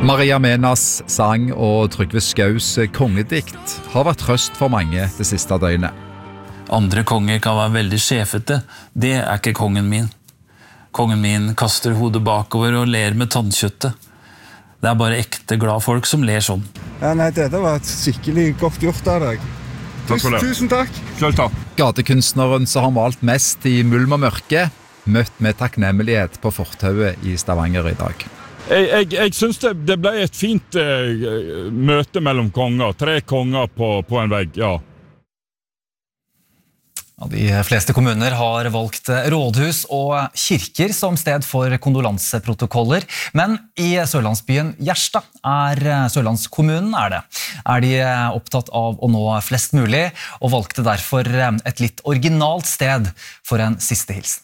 Maria Menas sang og Trygve Skaus kongedikt har vært trøst for mange det siste døgnet. Andre konger kan være veldig sjefete. Det ikke kongen min. Kongen min kaster hodet bakover og ler med tannkjøttet. Det bare ekte glad folk som ler sånn. Ja, nei, dette var et skikkelig godt gjort av deg. Tusen takk. Selv takk. Gatekunstneren som har malt mest i mulm og mørke, møtt med takknemlighet på fortauet i Stavanger i dag. Jeg synes det ble et fint møte mellom konger. 3 konger på en vegg, ja. De fleste kommuner har valgt rådhus og kirker som sted for kondolanseprotokoller, men i Sørlandsbyen Gjerstad Sørlandskommunen det. De opptatt av å nå flest mulig, og valgte derfor et litt originalt sted for en siste hilsen.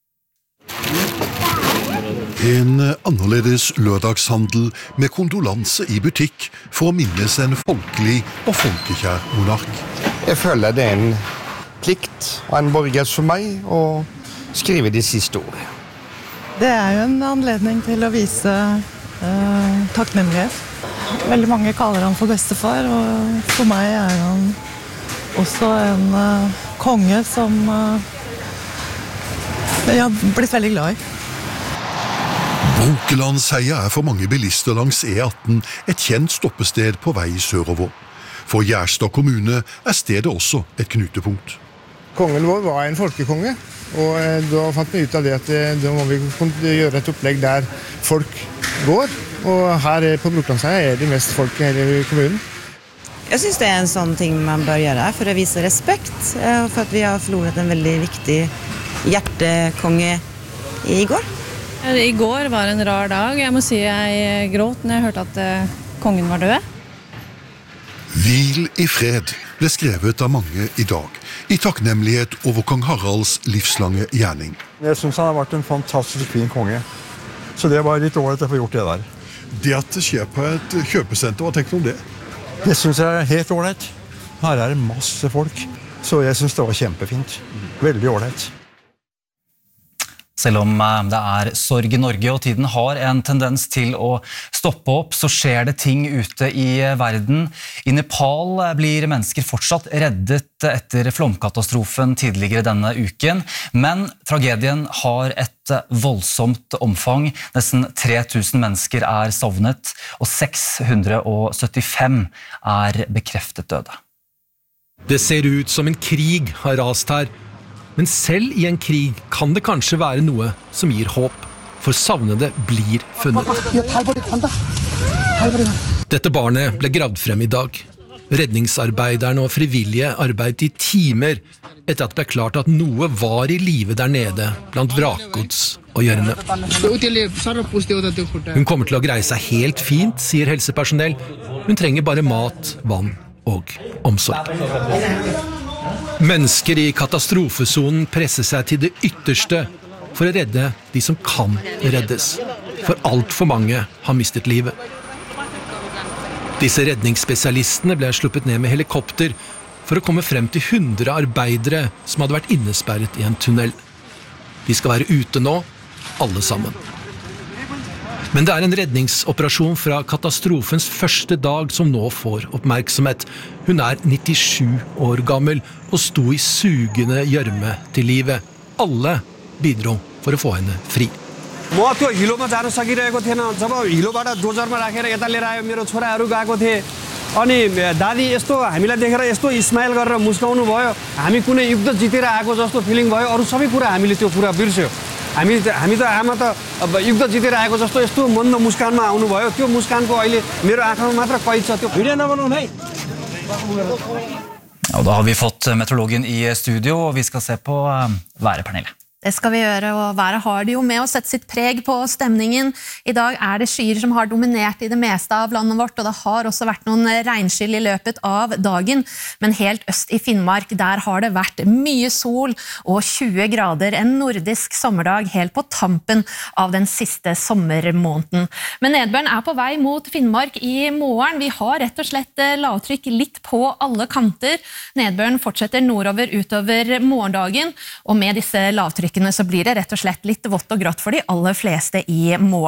En annerledes lørdagshandel med kondolanse i butikk for å minnes en folkelig og folkekjær monark. Jeg føler det en plikt og en borgerlighet for meg å skrive de siste ord. Det jo en anledning til å vise takknemlighet. Veldig mange kaller han for bestefar, og for meg han også en konge som jeg har blitt veldig glad i. Brokelandsheia for mange bilister langs E18 et kjent stoppested på vei sørover. For Gjerstad kommune stedet også et knutepunkt. Kongen vår var en folkekonge, og da fant vi ut av det at da må vi gjøre et opplegg der folk går. Og her på Brokelandsheia det mest folk i hele kommunen. Jeg synes det en sånn ting man bør gjøre for å vise respekt, for at vi har forloret en veldig viktig hjertekonge i går. I går var en rar dag. Jeg må si jeg gråt når jeg hørte at kongen var død. Hvil i fred ble skrevet av mange i dag, i takknemlighet over kong Haralds livslange gjerning. Jeg synes han har vært en fantastisk fin konge, så det var litt ålreit å få gjort det der. Det at det skjer på et kjøpesenter, hva tenker du om det? Det synes jeg helt ålreit. Her det masse folk, så jeg synes det var kjempefint. Veldig ålreit. Selv om det sorg i Norge og tiden har en tendens til å stoppe opp, så skjer det ting ute i verden. I Nepal blir mennesker fortsatt reddet etter flomkatastrofen tidligere denne uken, men tragedien har et voldsomt omfang. Nesten 3000 mennesker savnet, og 675 bekreftet døde. Det ser ut som en krig har rast her. Men selv i en krig kan det kanskje være noe som gir håp, for savnede blir funnet. Dette barnet ble gravd frem i dag. Redningsarbeiderne og frivillige arbeidet i timer etter at det ble klart at noe var i live der nede blant vrakgods og gjørme. Hun kommer til å greie seg helt fint, sier helsepersonell. Hun trenger bare mat, vann og omsorg. Mennesker i katastrofesonen presser seg til det ytterste for å redde de som kan reddes. For alt for mange har mistet livet. Disse redningsspesialistene ble sluppet ned med helikopter for å komme frem til 100 arbeidere som hadde vært innesperret i en tunnel. De skal være ute nå, alle sammen. Men det en redningsoperasjon fra katastrofens første dag som nå får oppmerksomhet. Hun 97 år gammel og sto i sugende gjørme til livet. Alle bidro for å få henne fri. म त्यो हिलोमा जान सकिरहेको थिएन जब हिलोबाट डोजरमा राखेर यता लिएर आयो मेरो छोराहरू गएको थिए अनि दादी यस्तो हामीलाई देखेर यस्तो स्माइल गरेर मुस्काउनु भयो हामी कुनै युद्ध जितेर आएको जस्तो फिलिङ भयो अरु सबै कुरा हामीले त्यो कुरा बिर्स्यो हामी त आमा त युद्ध जितेर आएको जस्तो यस्तो मन्द मुस्कानमा आउनु भयो त्यो मुस्कानको अहिले मेरो आँखामा मात्र कैद छ त्यो भिडियो नबनाउनु है Og da har vi fått meteorologen i studio og vi skal se på værpanelet. Det skal vi gjøre, og været har det jo med å sette sitt preg på stemningen. I dag det skyer som har dominert i det meste av landet vårt, og det har også vært noen regnskyll i løpet av dagen. Men helt øst i Finnmark, der har det vært mye sol og 20 grader. En nordisk sommerdag helt på tampen av den siste sommermåneden. Men nedbøren på vei mot Finnmark i morgen. Vi har rett og slett lavtrykk litt på alle kanter. Nedbøren fortsetter nordover utover morgendagen, og med disse lavtrykkene så blir det rett og slett litt vått og grått for de aller fleste i morgen.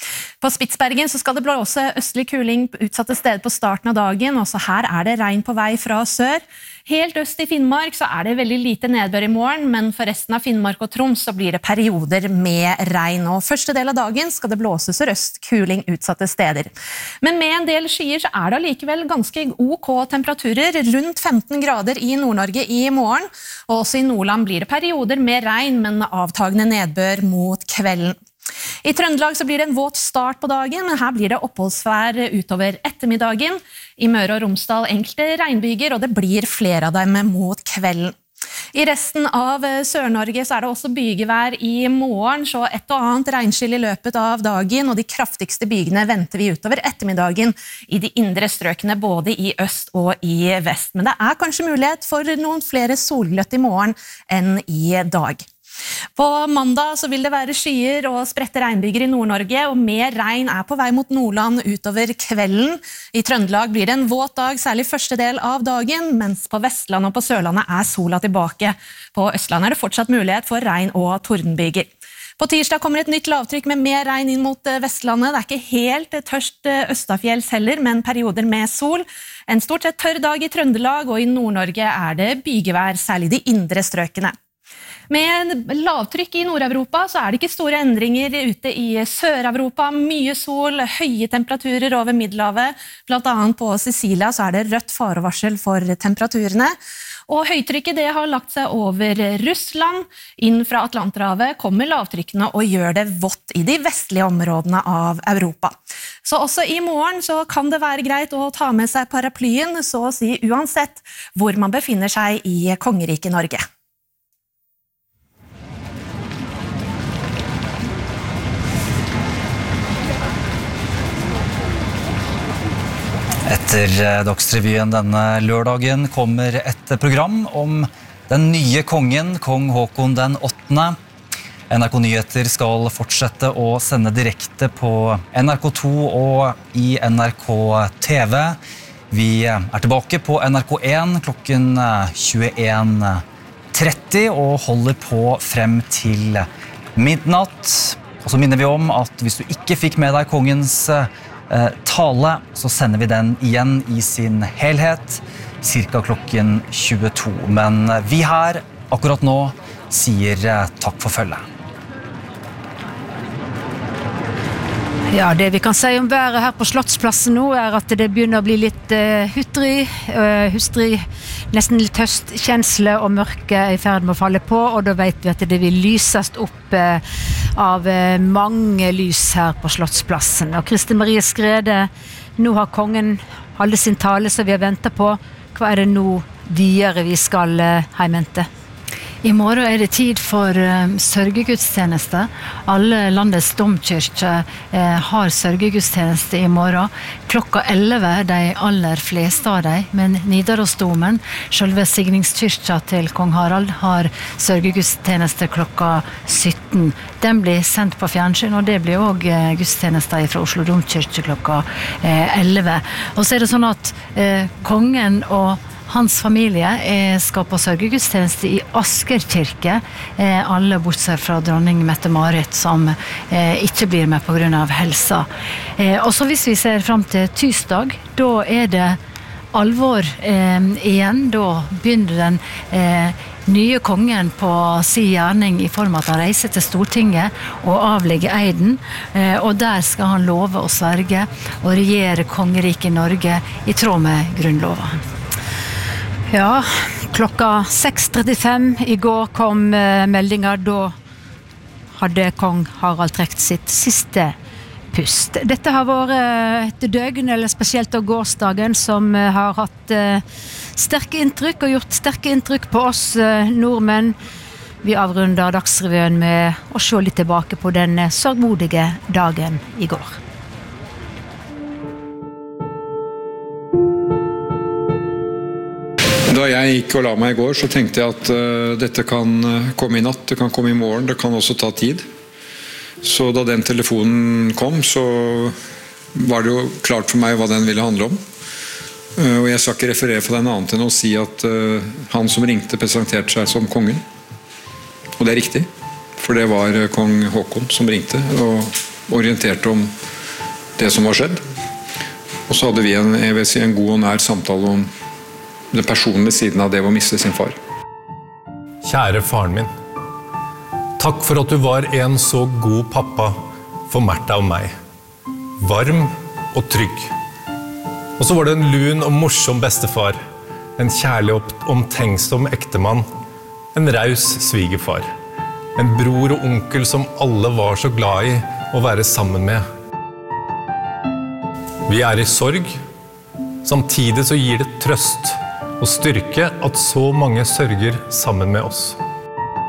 På Spitsbergen så skal det blåse østlig kuling utsatte steder på starten av dagen. Også her det regn på vei fra sør. Helt øst i Finnmark så det veldig lite nedbør i morgen, men for resten av Finnmark og Troms så blir det perioder med regn. Og første del av dagen skal det blåse sørøst kuling utsatte steder. Men med en del skyer så det allikevel ganske ok temperaturer, rundt 15 grader i Nord-Norge i morgen. Og også i Nordland blir det perioder med regn, men avtagende nedbør mot kvelden. I Trøndelag så blir det en våt start på dagen, men her blir det oppholdsvær utover ettermiddagen. I Møre og Romsdal enkelte regnbyger, og det blir flere av dem mot kvelden. I resten av Sør-Norge så det også bygevær i morgen, så et og annet regnskyll i løpet av dagen, og de kraftigste bygene venter vi utover ettermiddagen i de indre strøkene, både i øst og i vest. Men det kanskje mulighet for noen flere solgløtt i morgen enn i dag. På mandag så vil det være skyer og spredte regnbyger i Nord-Norge, og mer regn på vei mot Nordland utover kvelden. I Trøndelag blir det en våt dag, særlig første del av dagen, mens på Vestlandet og på Sørlandet sola tilbake. På Østlandet det fortsatt mulighet for regn og tordenbyger. På tirsdag kommer et nytt lavtrykk med mer regn inn mot Vestlandet. Det ikke helt tørst østafjells heller, men perioder med sol. En stort sett tørr dag i Trøndelag, og i Nord-Norge det bygevær, særlig de indre strøkene. Med lavtrykk i Nord-Europa så det ikke store endringer ute i Sør-Europa. Mye sol, høye temperaturer over Middelhavet. Blant annet på Sicilia så det rødt farevarsel for temperaturene. Og høytrykket det har lagt seg over Russland. Inn fra Atlanterhavet kommer lavtrykkene og gjør det vått i de vestlige områdene av Europa. Så også i morgen så kan det være greit å ta med seg paraplyen, så å si uansett hvor man befinner seg i Kongeriket Norge. Etter Dagsrevyen denne lørdagen kommer et program om den nye kongen, kong Håkon den 8. NRK Nyheter skal fortsette å sende direkte på NRK2 og i NRK TV. Vi tilbake på NRK1 klokken 21:30 og holder på frem til midnatt. Og så minner vi om at hvis du ikke fikk med deg kongens tale, så sender vi den igjen i sin helhet, cirka klokken 22. Men vi her, akkurat nå, sier takk for følget. Ja, det vi kan si om været her på Slottsplassen nå at det begynner å bli litt hustrig, nesten litt høstkjensle og mørke i ferd med å falle på, og da vet vi at det vil lysast opp av mange lys her på Slottsplassen. Og Kristin Marie Skrede, nå har kongen holdt sin tale som vi har ventet på. Hva det nå videre vi skal heimente? I morgen det tid for sørgegudstjeneste. Alle landets domkirker har sørgegudstjeneste i morgen. Klokka 11, de aller fleste av dem, men Nidarosdomen, selve signingskirka til kong Harald, har sørgegudstjeneste klokka 17. Den blir sendt på fjernsyn, og det blir også gudstjenester fra Oslo domkirke klokka 11. Og så det sånn at kongen og hans familie skal på sørgegudstjeneste i Asker kirke, alle bortsett fra dronning Mette-Marit som ikke blir med på grunn av helsa. Og så hvis vi ser frem til tirsdag, da det alvor igjen, da begynner den nye kongen på sin gjerning i form av at han reiser til Stortinget og avlegger eiden, og der skal han love å sverge og regjere kongeriket Norge i tråd med grunnloven. Ja, klokka 6:35 i går kom meldinga, da hadde kong Harald trekt sitt siste pust. Dette har vært et døgn, eller spesielt av gårsdagen, som har hatt sterke inntrykk og gjort sterke inntrykk på oss nordmenn. Vi avrunder Dagsrevyen med å se litt tilbake på den sorgmodige dagen i går. Da jeg gikk og la meg i går, så tenkte jeg at dette kan komme i natt, det kan komme i morgen, det kan også ta tid. Så da den telefonen kom, så var det jo klart for meg hva den ville handle om. Og jeg skal ikke referere for den annet enn å si at han som ringte presenterte seg som kongen. Og det riktig, for det var kong Håkon som ringte, og orienterte om det som var skjedd. Og så hadde vi en god og nær samtale om den personlige siden av det å miste sin far. Kjære faren min, takk for at du var en så god pappa for Märtha og meg. Varm og trygg. Og så var det en lun og morsom bestefar, en kjærlig og omtenksom ektemann, en raus svigerfar, en bror og onkel som alle var så glad i å være sammen med. Vi er i sorg, samtidig så gir det trøst og styrke at så mange sørger sammen med oss.